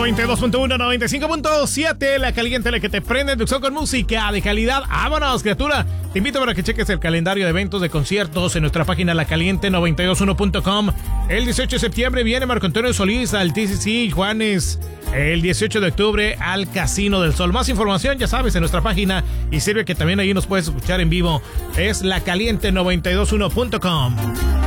92.1, 95.7, La Caliente, la que te prende, inducción con música de calidad. ¡Vámonos, criatura! Te invito para que cheques el calendario de eventos de conciertos en nuestra página lacaliente921.com. El 18 de septiembre viene Marco Antonio Solís al TCC Juanes. El 18 de octubre al Casino del Sol. Más información, ya sabes, en nuestra página. Y sirve que también ahí nos puedes escuchar en vivo. Es lacaliente921.com.